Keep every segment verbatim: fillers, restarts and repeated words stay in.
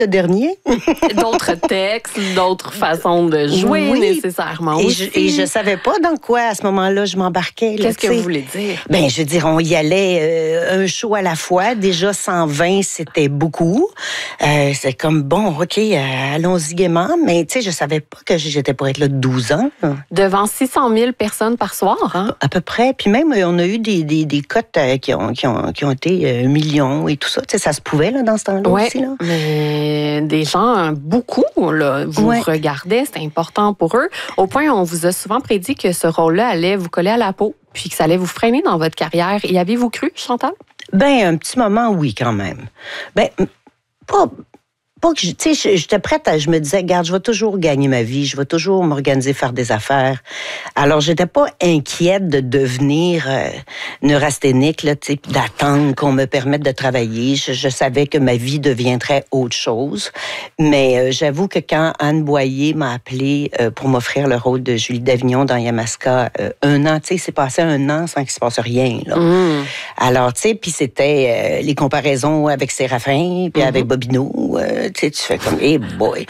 le dernier. D'autres textes, d'autres façons de jouer oui. nécessairement et aussi. Je, et je savais pas dans quoi, à ce moment-là, je m'embarquais. Qu'est-ce que vous voulez dire? Ben, je veux dire, on y allait euh, un show à la fois. Déjà, cent vingt, c'était beaucoup. Euh, c'est comme, bon, OK, euh, allons-y gaiement. Mais, tu sais, je savais pas que j'étais pour être là douze ans. Devant six cent mille personnes par soir, hein? À peu près. Puis même, on a eu des, des, des cotes euh, qui, ont, qui, ont, qui ont été un million et tout ça. Tu sais, ça se pouvait, là, dans ce temps-là ouais, aussi, là. Mais des gens, beaucoup, là, vous ouais. regardaient, c'était important pour eux. Au point, on vous a souvent prédit que ce rôle-là allait vous coller à la peau, puis que ça allait vous freiner dans votre carrière. Y avez-vous cru, Chantal? Ben, un petit moment, oui, quand même. Ben, pas... Pas que, tu sais, j'étais prête à, je me disais, regarde, je vais toujours gagner ma vie, je vais toujours m'organiser, faire des affaires. Alors, j'étais pas inquiète de devenir euh, neurasthénique, là, tu sais, d'attendre qu'on me permette de travailler. Je, je savais que ma vie deviendrait autre chose. Mais euh, j'avoue que quand Anne Boyer m'a appelée euh, pour m'offrir le rôle de Julie Davignon dans Yamaska, euh, un an, tu sais, c'est passé un an sans qu'il se passe rien, là. Mmh. Alors, tu sais, puis c'était euh, les comparaisons avec Séraphin, puis mmh. avec Bobino, euh, tu sais, tu fais comme, hey boy.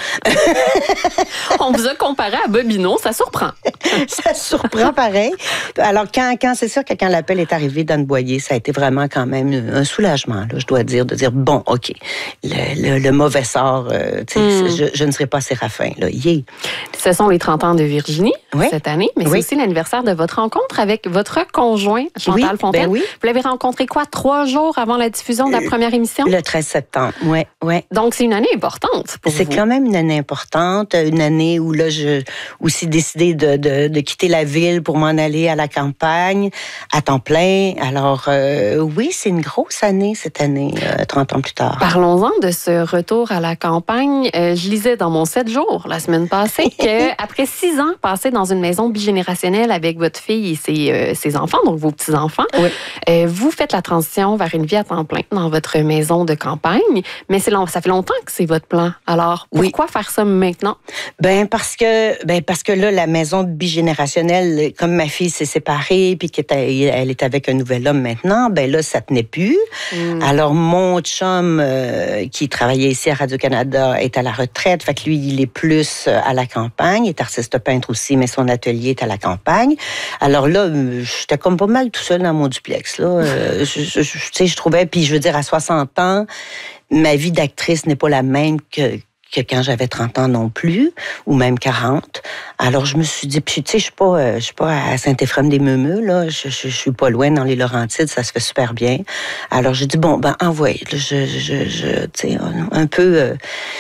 On vous a comparé à Bobino, ça surprend. Ça surprend pareil. Alors, quand, quand c'est sûr que quand l'appel est arrivé d'Anne Boyer, ça a été vraiment quand même un soulagement, là, je dois dire, de dire, bon, OK, le, le, le mauvais sort, euh, tu sais, mm. je, je ne serai pas Séraphin, là, yeah. Ce sont les trente ans de Virginie, oui. cette année, mais oui. c'est aussi l'anniversaire de votre rencontre avec votre conjoint, Chantal oui, Fontaine. Ben oui. Vous l'avez rencontré, quoi, trois jours avant la diffusion de la première émission? Le treize septembre, oui, oui. Donc, c'est une année importante pour c'est vous. C'est quand même une année importante, une année où là, j'ai aussi décidé de, de, de quitter la ville pour m'en aller à la campagne, à temps plein. Alors, euh, oui, c'est une grosse année cette année, euh, trente ans plus tard. Parlons-en de ce retour à la campagne. Euh, je lisais dans mon sept jours la semaine passée qu'après six ans passés dans une maison bigénérationnelle avec votre fille et ses, euh, ses enfants, donc vos petits-enfants, oui. euh, vous faites la transition vers une vie à temps plein dans votre maison de campagne, mais c'est long, ça fait longtemps que c'est votre plan. Alors, pourquoi oui. faire ça maintenant? Ben parce que ben parce que là, la maison bigénérationnelle, comme ma fille s'est séparée puis qu'elle elle est avec un nouvel homme maintenant, ben là, ça tenait plus. Mm. Alors, mon chum euh, qui travaillait ici à Radio-Canada est à la retraite. Fait que lui, il est plus à la campagne. Il est artiste peintre aussi, mais son atelier est à la campagne. Alors là, j'étais comme pas mal tout seul dans mon duplex. Là. je, je, je, tu sais, je trouvais, puis je veux dire, à soixante ans, ma vie d'actrice n'est pas la même que que quand j'avais trente ans non plus, ou même quarante. Alors, je me suis dit, puis tu sais, je suis pas, euh, je suis pas à Saint-Éphrem-des-Meumeux, là, je, je, je suis pas loin dans les Laurentides, ça se fait super bien. Alors, j'ai dit, bon, ben, envoyez, je, je, je, tu sais, un peu euh,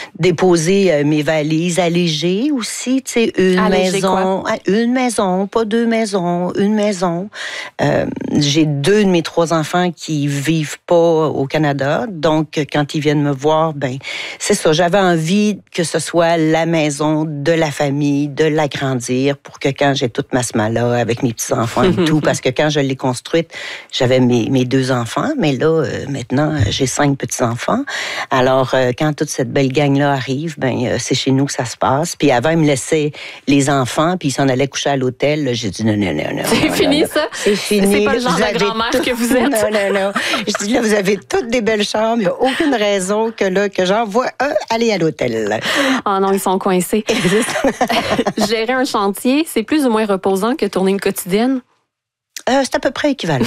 déposer euh, mes valises, alléger aussi, tu sais, une alléger maison, quoi? une maison, pas deux maisons, une maison. Euh, j'ai deux de mes trois enfants qui vivent pas au Canada, donc quand ils viennent me voir, ben, c'est ça, j'avais envie que ce soit la maison de la famille, de l'agrandir pour que quand j'ai toute ma semaine-là avec mes petits-enfants et tout, parce que quand je l'ai construite, j'avais mes, mes deux enfants, mais là, euh, maintenant, j'ai cinq petits-enfants. Alors, euh, quand toute cette belle gang-là arrive, ben euh, c'est chez nous que ça se passe. Puis avant, ils me laissaient les enfants, puis ils s'en allaient coucher à l'hôtel. Là, j'ai dit non, non, non, non. C'est non, fini, non, ça? C'est fini. C'est pas le genre de grand-mère tout... que vous êtes. Non, non, non. Je dis là, vous avez toutes des belles chambres. Il n'y a aucune raison que là, que j'envoie un aller à l'hôtel. Ah non, ils sont coincés. Gérer un chantier, c'est plus ou moins reposant que tourner une quotidienne? Euh, c'est à peu près équivalent.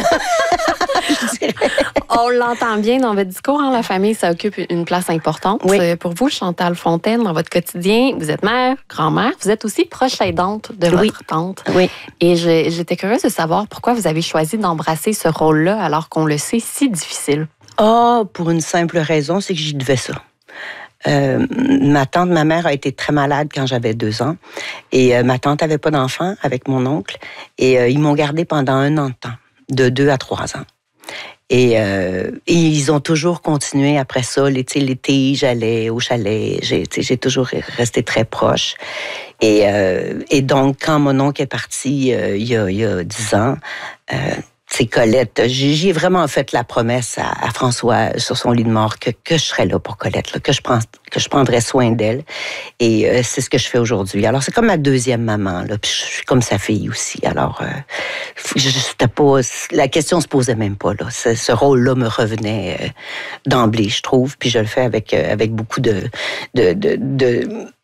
On l'entend bien dans votre discours, hein, la famille, ça occupe une place importante. Oui. Pour vous, Chantal Fontaine, dans votre quotidien, vous êtes mère, grand-mère, vous êtes aussi proche aidante de votre oui. tante. Oui. Et je, j'étais curieuse de savoir pourquoi vous avez choisi d'embrasser ce rôle-là alors qu'on le sait si difficile. Ah, oh, pour une simple raison, c'est que j'y devais ça. Euh, ma tante, ma mère a été très malade quand j'avais deux ans. Et euh, ma tante avait pas d'enfant avec mon oncle. Et euh, ils m'ont gardée pendant un an de temps, de deux à trois ans. Et, euh, et ils ont toujours continué après ça. L'été, l'été j'allais au chalet. J'ai, j'ai toujours resté très proche. Et, euh, et donc, quand mon oncle est parti euh, il, y a, il y a dix ans, euh, c'est Colette. J'y ai vraiment fait la promesse à, à François sur son lit de mort que, que je serais là pour Colette, là, que je prends, que je prendrais soin d'elle. Et euh, c'est ce que je fais aujourd'hui. Alors, c'est comme ma deuxième maman, là. Puis je suis comme sa fille aussi. Alors, euh, je, c'était pas, la question se posait même pas, là. Ce, ce rôle-là me revenait euh, d'emblée, je trouve. Puis je le fais avec, euh, avec beaucoup de, de, de, de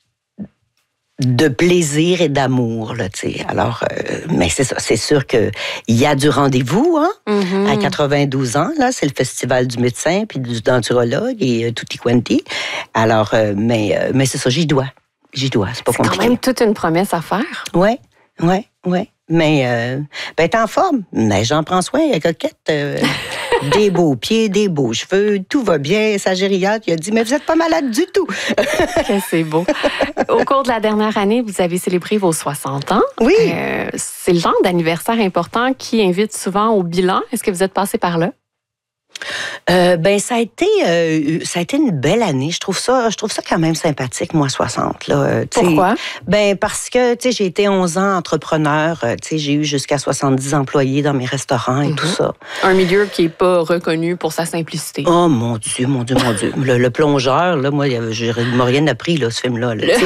de plaisir et d'amour, là, tu sais. Alors, euh, mais c'est ça, c'est sûr que il y a du rendez-vous, hein, mm-hmm. à quatre-vingt-douze ans, là, c'est le festival du médecin puis du denturologue et euh, tutti quanti. Alors, euh, mais, euh, mais c'est ça, j'y dois, j'y dois, c'est pas c'est compliqué. C'est quand même toute une promesse à faire. Ouais, ouais, ouais. Mais, euh, ben, t'es en forme. Mais j'en prends soin, la coquette. Euh, des beaux pieds, des beaux cheveux, tout va bien. Sa gériatre, il a dit, mais vous êtes pas malade du tout. C'est beau. Au cours de la dernière année, vous avez célébré vos soixante ans. Oui. Euh, c'est le genre d'anniversaire important qui invite souvent au bilan. Est-ce que vous êtes passé par là? Euh, ben ça a été euh, ça a été une belle année. Je trouve ça je trouve ça quand même sympathique, moi soixante là. Euh, Pourquoi? Ben parce que tu sais j'ai été onze ans entrepreneur, tu sais j'ai eu jusqu'à soixante-dix employés dans mes restaurants et mm-hmm. tout ça. Un milieu qui est pas reconnu pour sa simplicité. Oh mon Dieu, mon Dieu, mon Dieu. Le, le plongeur là, moi il m'a rien appris là ce film là. là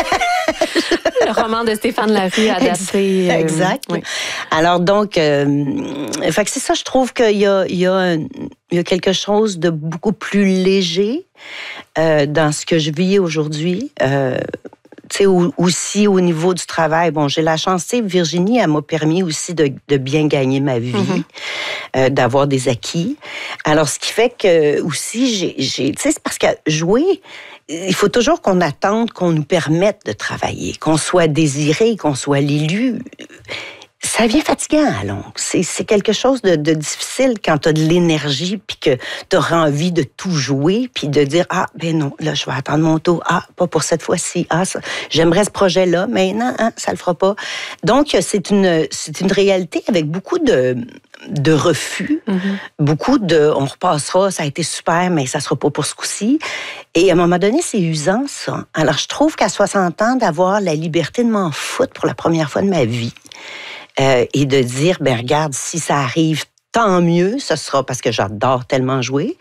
le... le roman de Stéphane Larue adapté. Euh... Exact. Oui. Alors donc euh... fait que c'est ça, je trouve qu'il y a il y a un... il y a quelque chose de beaucoup plus léger euh, dans ce que je vis aujourd'hui. Euh, tu sais, aussi au niveau du travail. Bon, j'ai la chance, tu sais, Virginie, elle m'a permis aussi de, de bien gagner ma vie, mm-hmm. euh, d'avoir des acquis. Alors, ce qui fait que aussi, j'ai, j'ai tu sais, c'est parce que jouer, il faut toujours qu'on attende qu'on nous permette de travailler, qu'on soit désiré, qu'on soit l'élu. Ça devient fatigant à longue. C'est, c'est quelque chose de, de difficile quand tu as de l'énergie puis que tu auras envie de tout jouer puis de dire « Ah, ben non, là, je vais attendre mon tour. Ah, pas pour cette fois-ci. Ah, ça, j'aimerais ce projet-là, mais non, hein, ça le fera pas. » Donc, c'est une, c'est une réalité avec beaucoup de, de refus, mm-hmm. beaucoup de « on repassera, ça a été super, mais ça sera pas pour ce coup-ci. » Et à un moment donné, c'est usant, ça. Alors, je trouve qu'à soixante ans, d'avoir la liberté de m'en foutre pour la première fois de ma vie, Euh, et de dire, ben regarde, si ça arrive, tant mieux, ce sera parce que j'adore tellement jouer,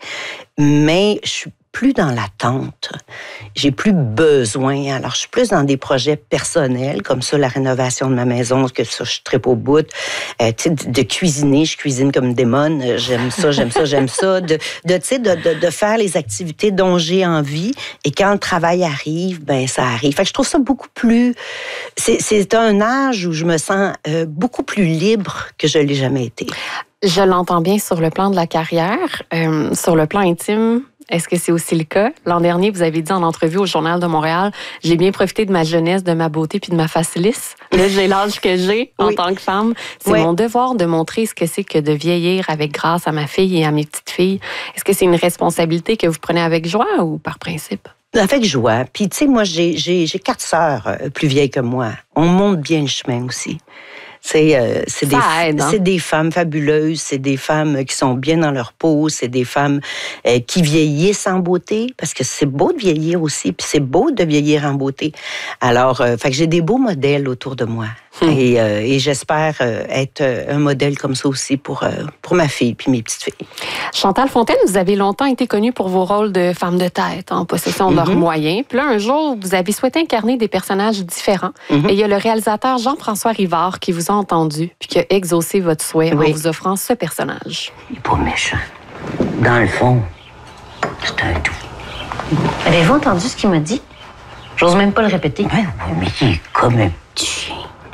mais je suis plus dans l'attente. J'ai plus besoin. Alors, je suis plus dans des projets personnels, comme ça, la rénovation de ma maison, que ça, je tripe au bout. Euh, tu sais, de, de cuisiner, je cuisine comme une démone. J'aime ça, j'aime ça, j'aime ça. De, de tu sais, de, de, de faire les activités dont j'ai envie. Et quand le travail arrive, ben ça arrive. Fait que je trouve ça beaucoup plus... C'est, c'est un âge où je me sens euh, beaucoup plus libre que je l'ai jamais été. Je l'entends bien sur le plan de la carrière. Euh, sur le plan intime, est-ce que c'est aussi le cas? L'an dernier, vous avez dit en entrevue au Journal de Montréal, j'ai bien profité de ma jeunesse, de ma beauté puis de ma facilisse. Là, j'ai l'âge que j'ai en oui. tant que femme. C'est oui. mon devoir de montrer ce que c'est que de vieillir avec grâce à ma fille et à mes petites filles. Est-ce que c'est une responsabilité que vous prenez avec joie ou par principe? Avec joie. Puis, tu sais, moi, j'ai, j'ai, j'ai quatre sœurs plus vieilles que moi. On monte bien le chemin aussi. C'est, euh, c'est, des, aide, hein? c'est des femmes fabuleuses, c'est des femmes qui sont bien dans leur peau, c'est des femmes euh, qui vieillissent en beauté, parce que c'est beau de vieillir aussi, puis c'est beau de vieillir en beauté. Alors, euh, fait que j'ai des beaux modèles autour de moi. Hum. Et, euh, et j'espère euh, être un modèle comme ça aussi pour, euh, pour ma fille puis mes petites filles. Chantal Fontaine, vous avez longtemps été connue pour vos rôles de femme de tête, en possession de leurs mm-hmm. moyens. Puis là, un jour, vous avez souhaité incarner des personnages différents. Mm-hmm. Et il y a le réalisateur Jean-François Rivard qui vous a entendu puis qui a exaucé votre souhait oui. en vous offrant ce personnage. Il n'est pas méchant. Dans le fond, c'est un tout. Avez-vous entendu ce qu'il m'a dit? J'ose même pas le répéter. Oui, oui, mais il est comme un petit chien.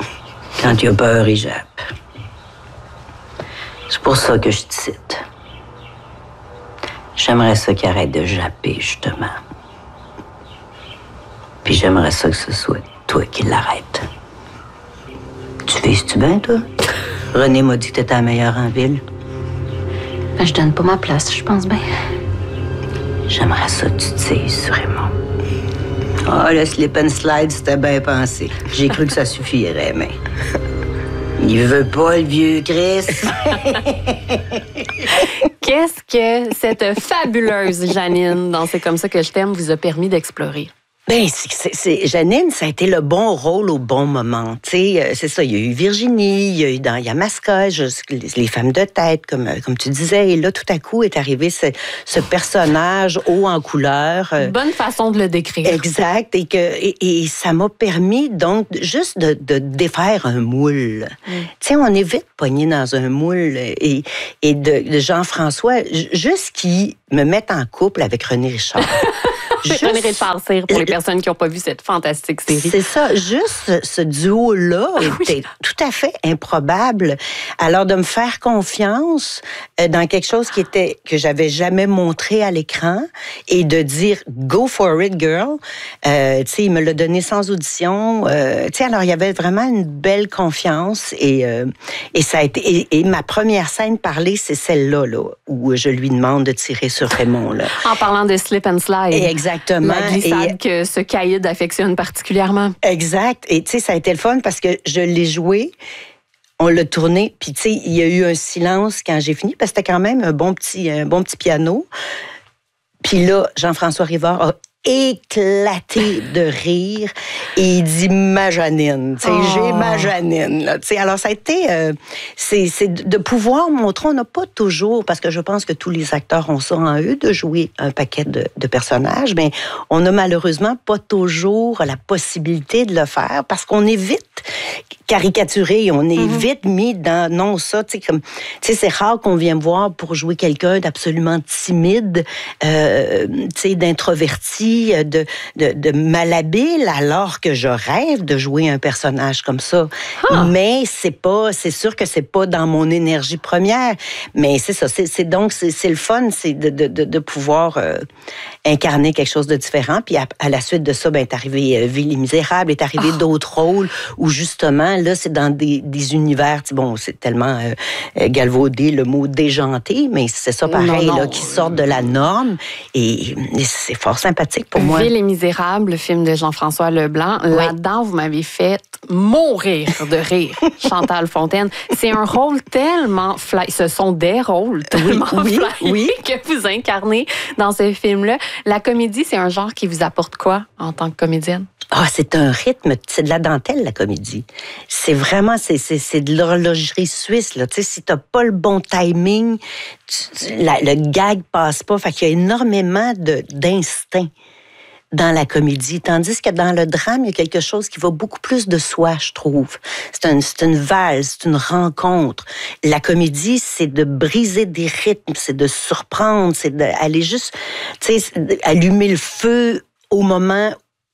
Quand il a peur, il jappe. C'est pour ça que je te cite. J'aimerais ça qu'il arrête de japper, justement. Puis j'aimerais ça que ce soit toi qui l'arrête. Tu vises-tu bien, toi? René m'a dit que t'étais la meilleure en ville. Ben, je donne pas ma place, je pense bien. J'aimerais ça que tu te tises sur Raymond. Ah, oh, le slip and slide, c'était bien pensé. J'ai cru que ça suffirait, mais... Il veut pas, le vieux Chris. Qu'est-ce que cette fabuleuse Janine, dans C'est comme ça que je t'aime, vous a permis d'explorer? Ben, c'est, c'est, c'est, Janine, ça a été le bon rôle au bon moment. Tu sais, c'est ça. Il y a eu Virginie, il y a eu dans Yamaska, les, les femmes de tête, comme comme tu disais. Et là, tout à coup, est arrivé ce, ce personnage haut en couleur. Bonne façon de le décrire. Exact. Et que et, et ça m'a permis donc juste de, de défaire un moule. Mm. Tu sais, on est vite pogné dans un moule. Et et de, de Jean-François, juste qui me met en couple avec René Richard. Juste, René Richard Cyr, pour les personnes qui n'ont pas vu cette fantastique série. C'est ça. Juste ce duo-là ah, était oui. tout à fait improbable. Alors, de me faire confiance dans quelque chose qui était que j'avais jamais montré à l'écran et de dire « Go for it, girl euh, ». Tu sais, il me l'a donné sans audition. Euh, tu sais, alors, il y avait vraiment une belle confiance et, euh, et ça a été... Et, et ma première scène parlée, c'est celle-là, là, où je lui demande de tirer sur Raymond. Là. En parlant de slip and slide. Et exactement. La glissade et... que ce caïd affectionne particulièrement. Exact. Et tu sais, ça a été le fun parce que je l'ai joué, on l'a tourné, puis tu sais, il y a eu un silence quand j'ai fini parce que c'était quand même un bon petit, un bon petit piano. Puis là, Jean-François Rivard a éclaté de rire et il dit ma Janine, tu sais, oh. j'ai ma Janine là, tu sais. Alors ça a été euh, c'est c'est de pouvoir montrer, on n'a pas toujours, parce que je pense que tous les acteurs ont ça en eux de jouer un paquet de, de personnages, mais on n'a malheureusement pas toujours la possibilité de le faire parce qu'on est vite caricaturé, on est mm-hmm. vite mis dans non ça, tu sais comme tu sais c'est rare qu'on vienne voir pour jouer quelqu'un d'absolument timide, euh, tu sais d'introverti, de, de, de malhabile, alors que je rêve de jouer un personnage comme ça. Ah. Mais c'est pas, c'est sûr que c'est pas dans mon énergie première. Mais c'est ça, c'est, c'est donc c'est, c'est le fun, c'est de, de, de pouvoir euh, incarner quelque chose de différent. Puis à, à la suite de ça, ben est arrivé euh, Ville et Misérable, est arrivé ah. d'autres rôles où justement là c'est dans des, des univers. Bon, c'est tellement euh, galvaudé le mot déjanté, mais c'est ça pareil non, non. là qui sort de la norme et, et c'est fort sympathique. Pour moi. Ville et Misérable, le film de Jean-François Leblanc. Oui. Là-dedans, vous m'avez fait mourir de rire, Chantal Fontaine. C'est un rôle tellement fly. Ce sont des rôles tellement oui, oui, oui. que vous incarnez dans ce film-là. La comédie, c'est un genre qui vous apporte quoi en tant que comédienne? Ah, c'est un rythme, c'est de la dentelle, la comédie. C'est vraiment, c'est, c'est, c'est de l'horlogerie suisse, là. Tu sais, si t'as pas le bon timing, tu, la, le gag passe pas. Fait qu'il y a énormément de, d'instinct dans la comédie, tandis que dans le drame, il y a quelque chose qui va beaucoup plus de soi, je trouve. C'est, un, c'est une valse, c'est une rencontre. La comédie, c'est de briser des rythmes, c'est de surprendre, c'est d'aller juste, tu sais, allumer le feu au moment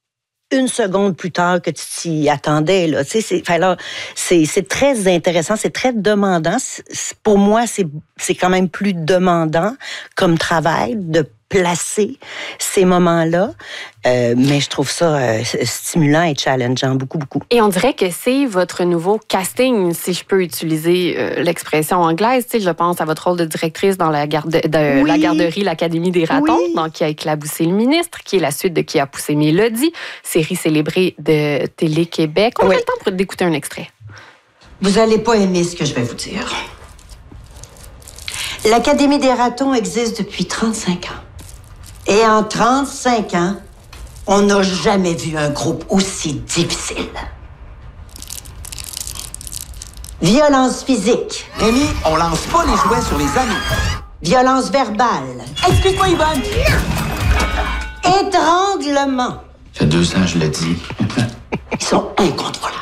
une seconde plus tard que tu t'y attendais. Là. Tu sais, c'est, alors, c'est, c'est très intéressant, c'est très demandant. C'est, pour moi, c'est, c'est quand même plus demandant comme travail de placer ces moments-là. Euh, mais je trouve ça euh, stimulant et challengeant, beaucoup, beaucoup. Et on dirait que c'est votre nouveau casting, si je peux utiliser euh, l'expression anglaise. Tu sais, je pense à votre rôle de directrice dans la, garde, de, oui. la garderie, l'Académie des ratons, oui. donc qui a éclaboussé le ministre, qui est la suite de Qui a poussé Mélodie, série célébrée de Télé-Québec. On oui. a le temps pour d'écouter un extrait. Vous allez pas aimer ce que je vais vous dire. L'Académie des ratons existe depuis trente-cinq ans. Et en trente-cinq ans, on n'a jamais vu un groupe aussi difficile. Violence physique. Rémi, on lance pas les jouets sur les amis. Violence verbale. Excuse-moi, Yvonne. Étranglement. Ça fait deux ans, je l'ai dit. Ils sont incontrôlables.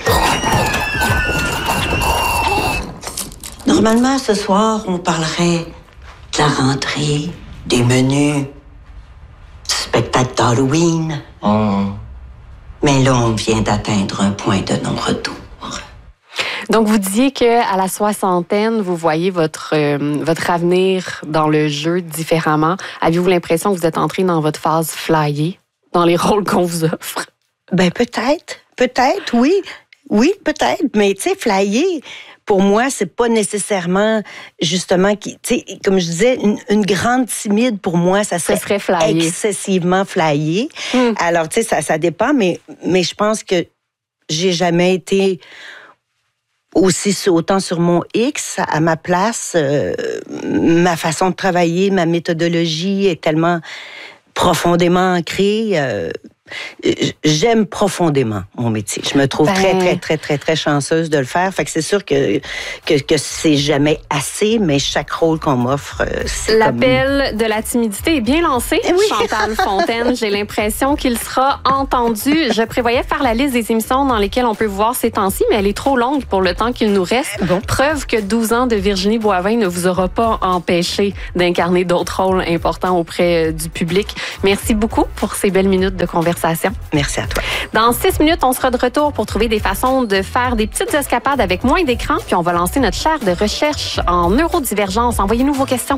Normalement, ce soir, on parlerait de la rentrée, des menus, du spectacle d'Halloween. Oh. Mais là, on vient d'atteindre un point de non-retour. Donc, vous disiez qu'à la soixantaine, vous voyez votre, euh, votre avenir dans le jeu différemment. Aviez-vous l'impression que vous êtes entré dans votre phase flyée, dans les rôles qu'on vous offre? Ben peut-être. Peut-être, oui. Oui, peut-être. Mais tu sais, flyer, pour moi, c'est pas nécessairement, justement, tu sais, comme je disais, une, une grande timide, pour moi, ça serait, ça serait excessivement flyé. Mm. Alors, tu sais, ça, ça dépend, mais, mais je pense que j'ai jamais été aussi autant sur mon X, à ma place. Euh, ma façon de travailler, ma méthodologie est tellement profondément ancrée. Euh, j'aime profondément mon métier. Je me trouve ben... très, très, très, très, très chanceuse de le faire. Fait que c'est sûr que, que, que c'est jamais assez, mais chaque rôle qu'on m'offre, c'est L'appel comme... de la timidité est bien lancé, oui. Chantal Fontaine. J'ai l'impression qu'il sera entendu. Je prévoyais faire la liste des émissions dans lesquelles on peut vous voir ces temps-ci, mais elle est trop longue pour le temps qu'il nous reste. Bon. Preuve que douze ans de Virginie Boivin ne vous aura pas empêché d'incarner d'autres rôles importants auprès du public. Merci beaucoup pour ces belles minutes de conversation. Merci à toi. Dans six minutes, on sera de retour pour trouver des façons de faire des petites escapades avec moins d'écran, puis on va lancer notre chaire de recherche en neurodivergence. Envoyez-nous vos questions.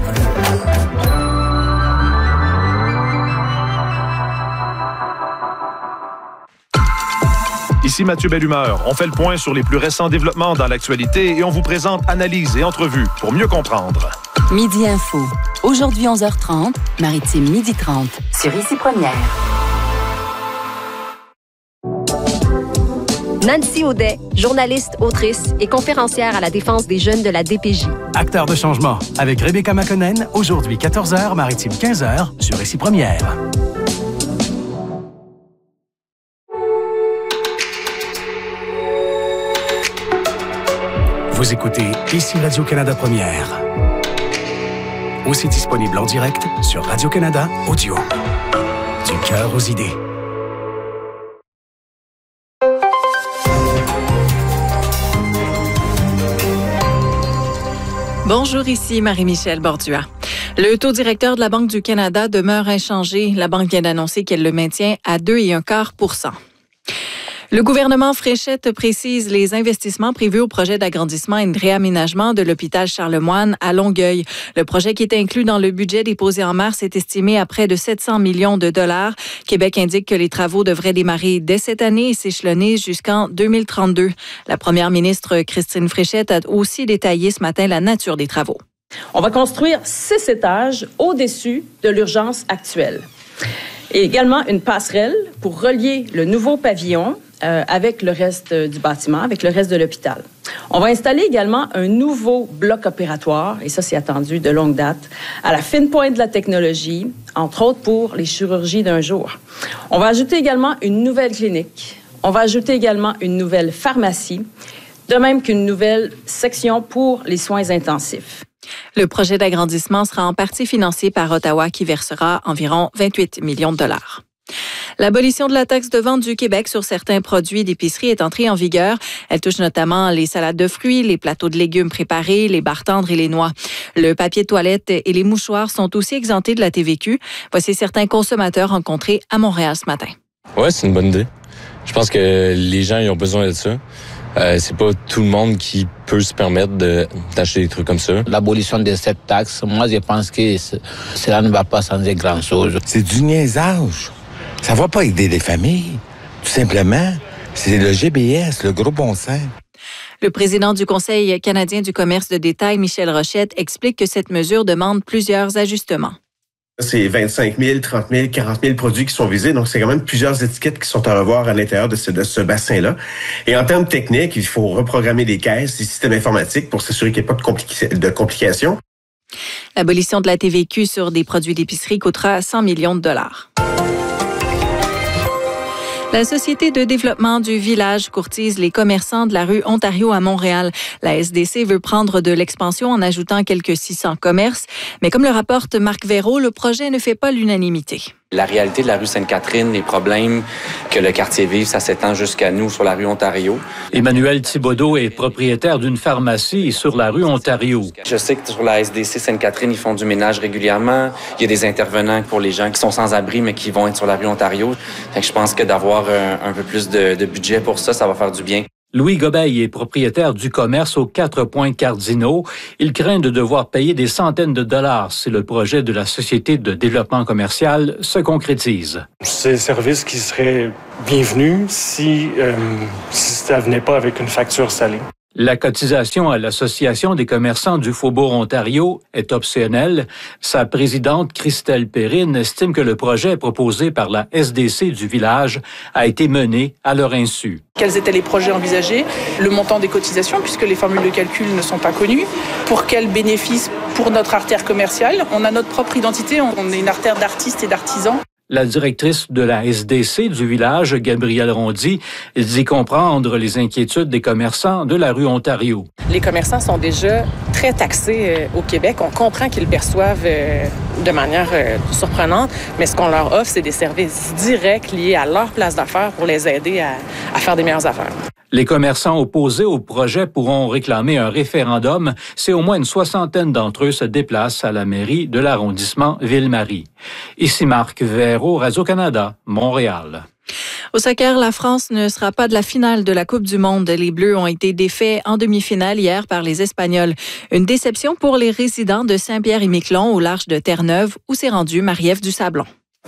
Ici Mathieu Bellumeur. On fait le point sur les plus récents développements dans l'actualité et on vous présente analyses et entrevues pour mieux comprendre. Midi Info. Aujourd'hui onze heures trente, Maritime midi trente. Sur Ici Première. Nancy Audet, journaliste, autrice et conférencière à la défense des jeunes de la D P J. Acteur de changement avec Rebecca Makonnen, aujourd'hui quatorze heures, Maritime quinze heures, sur Ici Première. Vous écoutez Ici Radio-Canada Première. Aussi disponible en direct sur Radio-Canada Audio. Du cœur aux idées. Bonjour, ici Marie-Michèle Bordua. Le taux directeur de la Banque du Canada demeure inchangé. La Banque vient d'annoncer qu'elle le maintient à deux virgule un quart pour cent. Le gouvernement Fréchette précise les investissements prévus au projet d'agrandissement et de réaménagement de l'hôpital Charlemagne à Longueuil. Le projet qui est inclus dans le budget déposé en mars est estimé à près de sept cents millions de dollars. Québec indique que les travaux devraient démarrer dès cette année et s'échelonner jusqu'en deux mille trente-deux. La première ministre Christine Fréchette a aussi détaillé ce matin la nature des travaux. On va construire six étages au-dessus de l'urgence actuelle. Et également une passerelle pour relier le nouveau pavillon euh, avec le reste du bâtiment, avec le reste de l'hôpital. On va installer également un nouveau bloc opératoire, et ça c'est attendu de longue date, à la fine pointe de la technologie, entre autres pour les chirurgies d'un jour. On va ajouter également une nouvelle clinique. On va ajouter également une nouvelle pharmacie, de même qu'une nouvelle section pour les soins intensifs. Le projet d'agrandissement sera en partie financé par Ottawa qui versera environ vingt-huit millions de dollars. L'abolition de la taxe de vente du Québec sur certains produits d'épicerie est entrée en vigueur. Elle touche notamment les salades de fruits, les plateaux de légumes préparés, les barres tendres et les noix. Le papier de toilette et les mouchoirs sont aussi exemptés de la T V Q. Voici certains consommateurs rencontrés à Montréal ce matin. Oui, c'est une bonne idée. Je pense que les gens ils ont besoin de ça. Euh, c'est pas tout le monde qui peut se permettre de, d'acheter des trucs comme ça. L'abolition de cette taxe, moi, je pense que cela ne va pas changer grand-chose. C'est du niaisage. Ça va pas aider les familles. Tout simplement, c'est le G B S, le gros bon sens. Le président du Conseil canadien du commerce de détail, Michel Rochette, explique que cette mesure demande plusieurs ajustements. C'est vingt-cinq mille, trente mille, quarante mille produits qui sont visés. Donc, c'est quand même plusieurs étiquettes qui sont à revoir à l'intérieur de ce, de ce bassin-là. Et en termes techniques, il faut reprogrammer les caisses, les systèmes informatiques pour s'assurer qu'il n'y ait pas de, compli- de complications. L'abolition de la T V Q sur des produits d'épicerie coûtera cent millions de dollars. La Société de développement du village courtise les commerçants de la rue Ontario à Montréal. La S D C veut prendre de l'expansion en ajoutant quelques six cents commerces. Mais comme le rapporte Marc Véraud, le projet ne fait pas l'unanimité. La réalité de la rue Sainte-Catherine, les problèmes que le quartier vive, ça s'étend jusqu'à nous sur la rue Ontario. Emmanuel Thibodeau est propriétaire d'une pharmacie sur la rue Ontario. Je sais que sur la S D C Sainte-Catherine, ils font du ménage régulièrement. Il y a des intervenants pour les gens qui sont sans abri, mais qui vont être sur la rue Ontario. Fait que je pense que d'avoir un, un peu plus de, de budget pour ça, ça va faire du bien. Louis Gobeil est propriétaire du commerce aux quatre points cardinaux. Il craint de devoir payer des centaines de dollars si le projet de la Société de développement commercial se concrétise. C'est un service qui serait bienvenu si, euh, si ça venait pas avec une facture salée. La cotisation à l'Association des commerçants du Faubourg Ontario est optionnelle. Sa présidente, Christelle Perrine, estime que le projet proposé par la S D C du village a été mené à leur insu. Quels étaient les projets envisagés, le montant des cotisations, puisque les formules de calcul ne sont pas connues, pour quels bénéfices pour notre artère commerciale. On a notre propre identité, on est une artère d'artistes et d'artisans. La directrice de la S D C du village, Gabrielle Rondy, dit comprendre les inquiétudes des commerçants de la rue Ontario. Les commerçants sont déjà très taxés euh, au Québec. On comprend qu'ils le perçoivent euh, de manière euh, surprenante, mais ce qu'on leur offre, c'est des services directs liés à leur place d'affaires pour les aider à, à faire des meilleures affaires. Les commerçants opposés au projet pourront réclamer un référendum si au moins une soixantaine d'entre eux se déplacent à la mairie de l'arrondissement Ville-Marie. Ici Marc Véro, Radio-Canada, Montréal. Au soccer, la France ne sera pas de la finale de la Coupe du monde. Les Bleus ont été défaits en demi-finale hier par les Espagnols. Une déception pour les résidents de Saint-Pierre-et-Miquelon au large de Terre-Neuve où s'est rendue Marie-Ève Dusablon.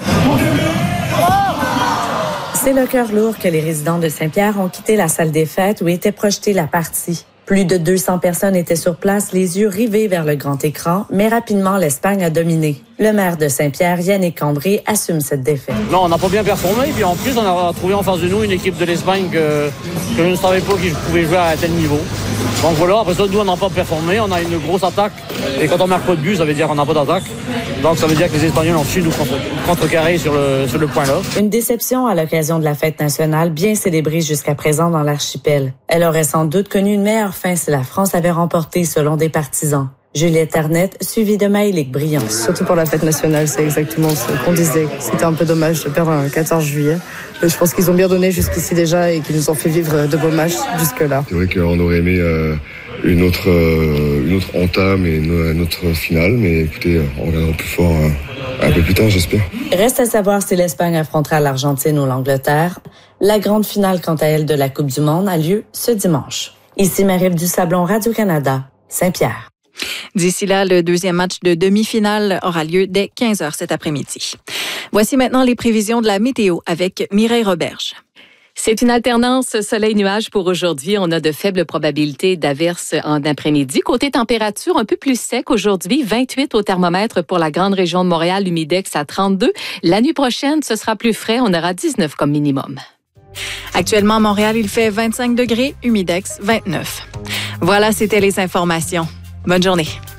C'est le cœur lourd que les résidents de Saint-Pierre ont quitté la salle des fêtes où était projetée la partie. Plus de deux cents personnes étaient sur place, les yeux rivés vers le grand écran, mais rapidement, l'Espagne a dominé. Le maire de Saint-Pierre, Yannick Cambré, assume cette défaite. Non, on n'a pas bien performé, puis en plus, on a trouvé en face de nous une équipe de l'Espagne que, que je ne savais pas qu'ils pouvaient jouer à un tel niveau. Donc voilà, après ça, nous, on n'a pas performé, on a une grosse attaque, et quand on ne marque pas de but, ça veut dire qu'on n'a pas d'attaque. Donc ça veut dire que les Espagnols ont su nous contre, contrecarrer sur le, sur le point-là. Une déception à l'occasion de la fête nationale, bien célébrée jusqu'à présent dans l'archipel. Elle aurait sans doute connu une meilleure fin si la France avait remporté, selon des partisans. Juliette Arnett, suivie de Maëlique Briand. Surtout pour la fête nationale, c'est exactement ce qu'on disait. C'était un peu dommage de perdre un quatorze juillet. Je pense qu'ils ont bien donné jusqu'ici déjà et qu'ils nous ont fait vivre de beaux matchs jusque-là. C'est vrai qu'on aurait aimé euh, une, autre, euh, une autre entame et une, une autre finale, mais écoutez, on reviendra plus fort euh, un peu plus tard, j'espère. Reste à savoir si l'Espagne affrontera l'Argentine ou l'Angleterre. La grande finale, quant à elle, de la Coupe du monde a lieu ce dimanche. Ici Marie-Ève Dusablon, Radio-Canada, Saint-Pierre. D'ici là, le deuxième match de demi-finale aura lieu dès quinze heures cet après-midi. Voici maintenant les prévisions de la météo avec Mireille Roberge. C'est une alternance soleil-nuage pour aujourd'hui. On a de faibles probabilités d'averses en après-midi. Côté température, un peu plus sec aujourd'hui, vingt-huit au thermomètre pour la grande région de Montréal, humidex à trente-deux. La nuit prochaine, ce sera plus frais, on aura dix-neuf comme minimum. Actuellement, à Montréal, il fait vingt-cinq degrés, humidex vingt-neuf. Voilà, c'était les informations. Bonne journée.